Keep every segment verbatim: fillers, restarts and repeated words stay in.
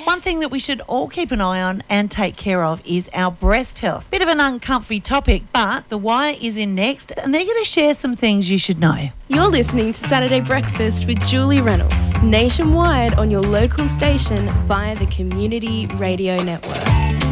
One thing that we should all keep an eye on and take care of is our breast health. Bit of an uncomfy topic, but The Wire is in next and they're going to share some things you should know. You're listening to Saturday Breakfast with Julie Reynolds, nationwide on your local station via the Community Radio Network.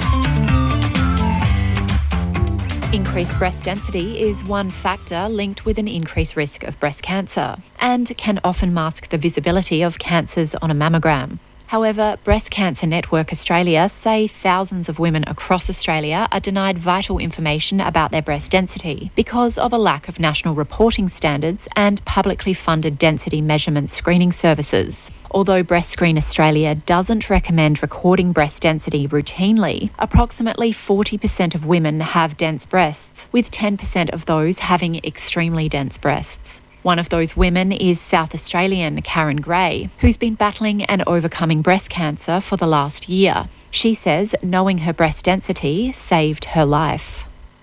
Increased breast density is one factor linked with an increased risk of breast cancer and can often mask the visibility of cancers on a mammogram. However, Breast Cancer Network Australia say thousands of women across Australia are denied vital information about their breast density because of a lack of national reporting standards and publicly funded density measurement screening services. Although Breast Screen Australia doesn't recommend recording breast density routinely, approximately forty percent of women have dense breasts, with ten percent of those having extremely dense breasts. One of those women is South Australian Karen Gray, who's been battling and overcoming breast cancer for the last year. She says knowing her breast density saved her life.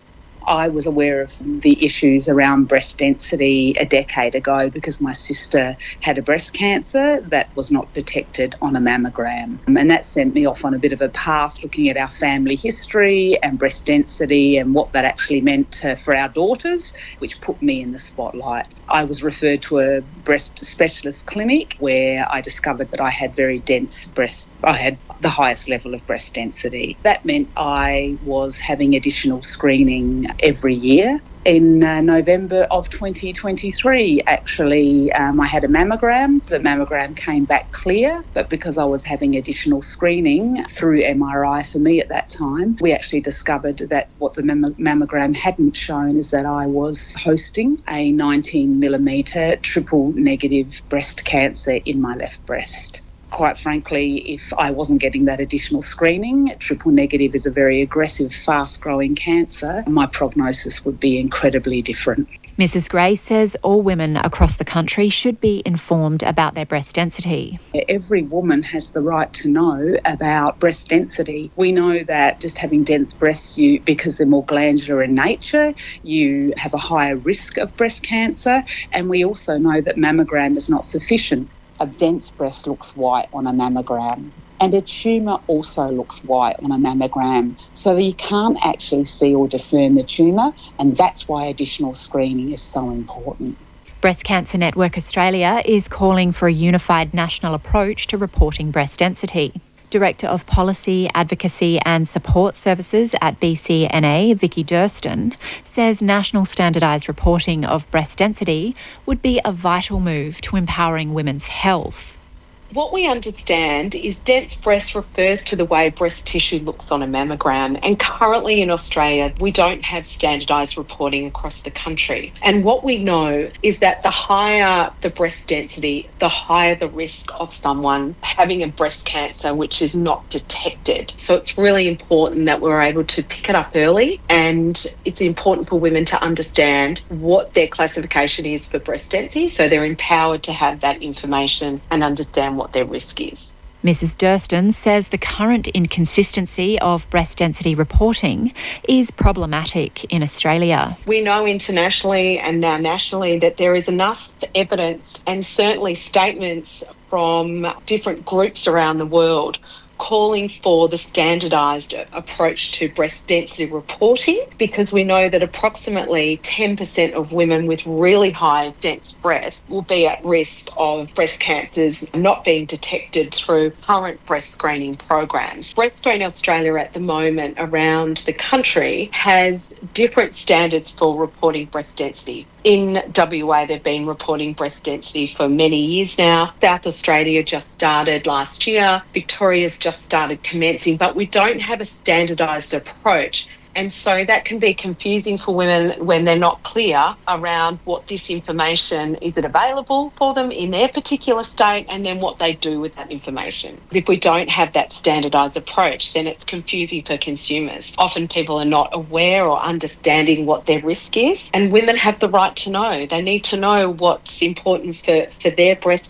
I was aware of the issues around breast density a decade ago because my sister had a breast cancer that was not detected on a mammogram. And that sent me off on a bit of a path looking at our family history and breast density and what that actually meant uh, for our daughters, which put me in the spotlight. I was referred to a breast specialist clinic where I discovered that I had very dense breast. I had the highest level of breast density. That meant I was having additional screening every year. In uh, November of twenty twenty-three, actually, um, I had a mammogram. The mammogram came back clear, but because I was having additional screening through M R I for me at that time, we actually discovered that what the mamm- mammogram hadn't shown is that I was hosting a nineteen millimetre triple negative breast cancer in my left breast. Quite frankly, if I wasn't getting that additional screening, triple negative is a very aggressive, fast-growing cancer, my prognosis would be incredibly different. Missus Gray says all women across the country should be informed about their breast density. Every woman has the right to know about breast density. We know that just having dense breasts, you, because they're more glandular in nature, you have a higher risk of breast cancer, and we also know that mammogram is not sufficient. A dense breast looks white on a mammogram, and a tumour also looks white on a mammogram, so that you can't actually see or discern the tumour, and that's why additional screening is so important. Breast Cancer Network Australia is calling for a unified national approach to reporting breast density. Director of Policy, Advocacy and Support Services at B C N A, Vicky Durston, says national standardised reporting of breast density would be a vital move to empowering women's health. What we understand is dense breast refers to the way breast tissue looks on a mammogram, and currently in Australia we don't have standardised reporting across the country. And what we know is that the higher the breast density, the higher the risk of someone having a breast cancer which is not detected. So it's really important that we're able to pick it up early, and it's important for women to understand what their classification is for breast density, so they're empowered to have that information and understand what what their risk is. Missus Durston says the current inconsistency of breast density reporting is problematic in Australia. We know internationally and now nationally that there is enough evidence and certainly statements from different groups around the world calling for the standardised approach to breast density reporting, because we know that approximately ten percent of women with really high dense breasts will be at risk of breast cancers not being detected through current breast screening programs. Breast Screen Australia at the moment around the country has different standards for reporting breast density. In W A, they've been reporting breast density for many years now. South Australia just started last year. Victoria's just started commencing, but we don't have a standardised approach. And so that can be confusing for women when they're not clear around what this information, is it available for them in their particular state, and then what they do with that information. If we don't have that standardised approach, then it's confusing for consumers. Often people are not aware or understanding what their risk is, and women have the right to know. They need to know what's important for, for their breast health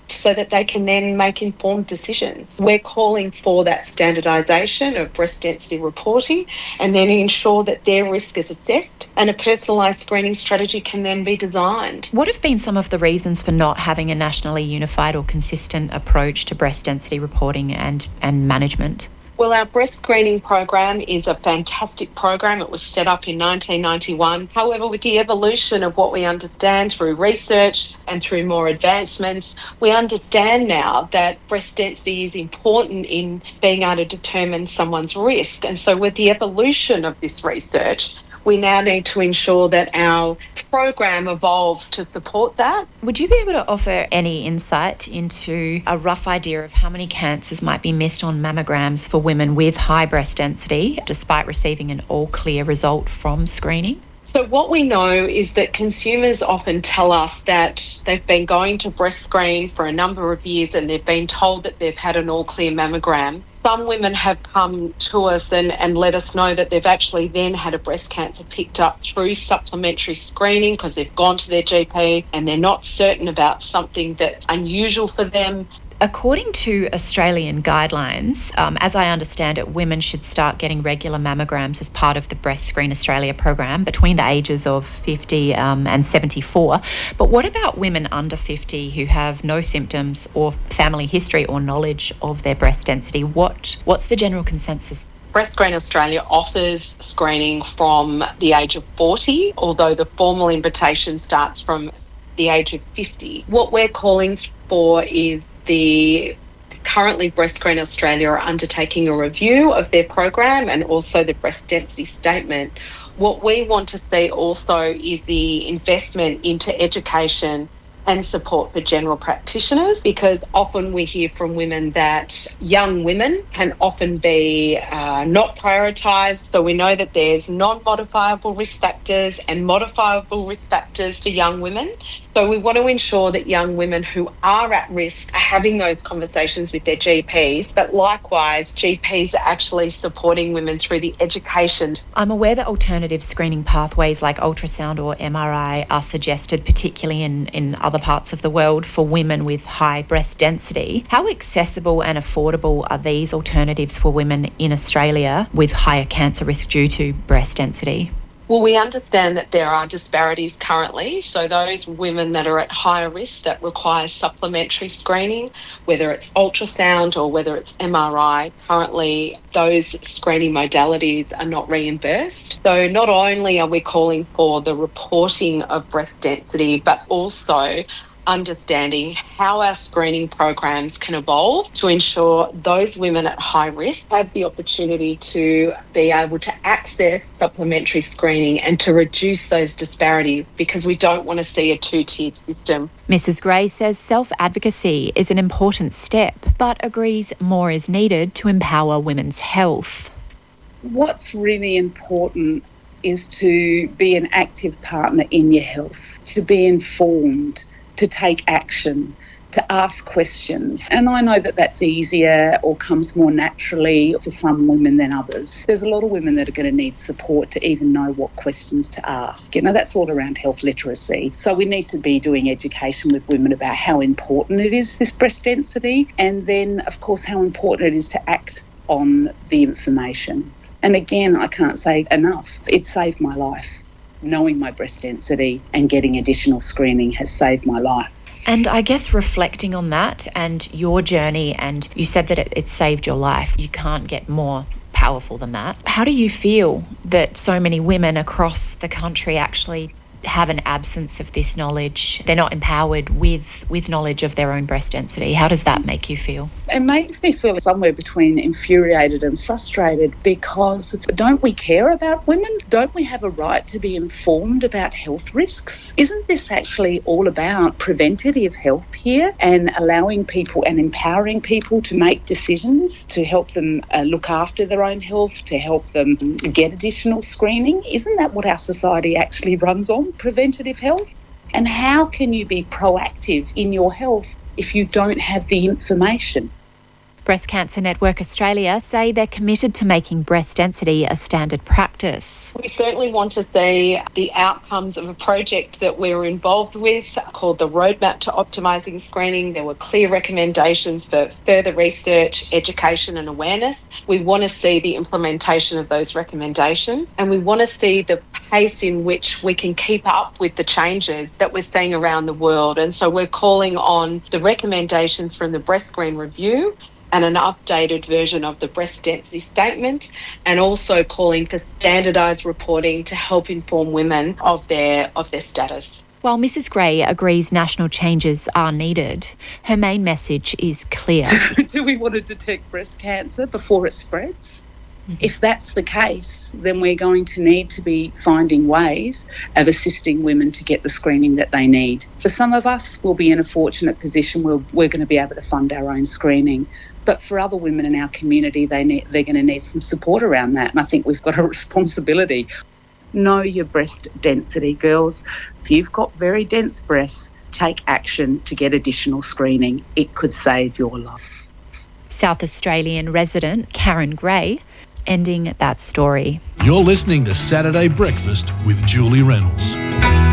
so that they can then make informed decisions. We're calling for that standardisation of breast density reporting and then ensure that their risk is assessed and a personalised screening strategy can then be designed. What have been some of the reasons for not having a nationally unified or consistent approach to breast density reporting and, and management? Well, our breast screening program is a fantastic program. It was set up in nineteen ninety-one. However, with the evolution of what we understand through research and through more advancements, we understand now that breast density is important in being able to determine someone's risk. And so with the evolution of this research, we now need to ensure that our program evolves to support that. Would you be able to offer any insight into a rough idea of how many cancers might be missed on mammograms for women with high breast density, despite receiving an all-clear result from screening? So what we know is that consumers often tell us that they've been going to breast screen for a number of years and they've been told that they've had an all-clear mammogram. Some women have come to us and, and let us know that they've actually then had a breast cancer picked up through supplementary screening because they've gone to their G P and they're not certain about something that's unusual for them. According to Australian guidelines, um, as I understand it, women should start getting regular mammograms as part of the Breast Screen Australia program between the ages of fifty um, and seventy-four. But what about women under fifty who have no symptoms or family history or knowledge of their breast density? What What's the general consensus? Breast Screen Australia offers screening from the age of forty, although the formal invitation starts from the age of fifty. What we're calling for is the currently Breast Screen Australia are undertaking a review of their program and also the breast density statement. What we want to see also is the investment into education and support for general practitioners, because often we hear from women that young women can often be uh, not prioritised. So we know that there's non-modifiable risk factors and modifiable risk factors for young women. So we want to ensure that young women who are at risk are having those conversations with their G Ps, but likewise G Ps are actually supporting women through the education. I'm aware that alternative screening pathways like ultrasound or M R I are suggested, particularly in, in other parts of the world, for women with high breast density. How accessible and affordable are these alternatives for women in Australia with higher cancer risk due to breast density? Well, we understand that there are disparities currently. So those women that are at higher risk that require supplementary screening, whether it's ultrasound or whether it's M R I, currently those screening modalities are not reimbursed. So not only are we calling for the reporting of breast density, but also understanding how our screening programs can evolve to ensure those women at high risk have the opportunity to be able to access supplementary screening and to reduce those disparities, because we don't want to see a two-tiered system. Missus Gray says self-advocacy is an important step, but agrees more is needed to empower women's health. What's really important is to be an active partner in your health, to be informed, to take action, to ask questions. And I know that that's easier or comes more naturally for some women than others. There's a lot of women that are going to need support to even know what questions to ask. You know, that's all around health literacy. So we need to be doing education with women about how important it is, this breast density, and then, of course, how important it is to act on the information. And again, I can't say enough. It saved my life. Knowing my breast density and getting additional screening has saved my life. And I guess reflecting on that and your journey, and you said that it, it saved your life. You can't get more powerful than that. How do you feel that so many women across the country actually have an absence of this knowledge? They're not empowered with, with knowledge of their own breast density. How does that make you feel? It makes me feel somewhere between infuriated and frustrated, because don't we care about women? Don't we have a right to be informed about health risks? Isn't this actually all about preventative health here and allowing people and empowering people to make decisions to help them uh, look after their own health, to help them get additional screening? Isn't that what our society actually runs on? Preventative health? And how can you be proactive in your health if you don't have the information? Breast Cancer Network Australia say they're committed to making breast density a standard practice. We certainly want to see the outcomes of a project that we were involved with called the Roadmap to Optimising Screening. There were clear recommendations for further research, education and awareness. We want to see the implementation of those recommendations, and we want to see the pace in which we can keep up with the changes that we're seeing around the world. And so we're calling on the recommendations from the Breast Screen Review and an updated version of the breast density statement, and also calling for standardised reporting to help inform women of their of their status. While Missus Gray agrees national changes are needed, her main message is clear. Do we want to detect breast cancer before it spreads? Mm-hmm. If that's the case, then we're going to need to be finding ways of assisting women to get the screening that they need. For some of us, we'll be in a fortunate position where we're going to be able to fund our own screening. But for other women in our community, they need, they're going to need some support around that. And I think we've got a responsibility. Know your breast density, girls. If you've got very dense breasts, take action to get additional screening. It could save your life. South Australian resident Karen Gray ending that story. You're listening to Saturday Breakfast with Julie Reynolds.